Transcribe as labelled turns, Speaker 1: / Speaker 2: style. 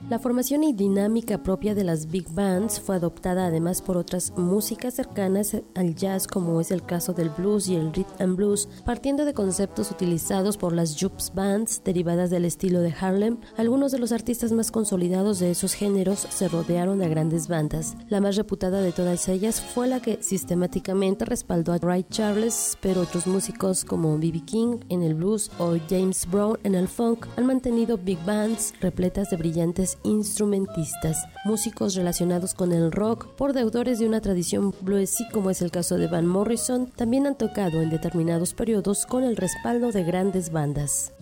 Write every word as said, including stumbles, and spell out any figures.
Speaker 1: La formación y dinámica propia de las big bands fue adoptada además por otras músicas cercanas al jazz, como es el caso del blues y el rhythm and blues, partiendo de conceptos utilizados por las jukes bands derivadas del estilo de Harlem. Algunos de los artistas más consolidados de esos géneros se rodearon de grandes bandas. La más reputada de todas ellas fue la que sistemáticamente respaldó a Ray Charles, pero otros músicos como B B King en el blues o James Brown en el funk han mantenido big bands repletas de brillantes instrumentistas, músicos relacionados con el rock por deudores de una tradición bluesy, como es el caso de Van Morrison. También han tocado en determinados periodos con el respaldo de grandes bandas.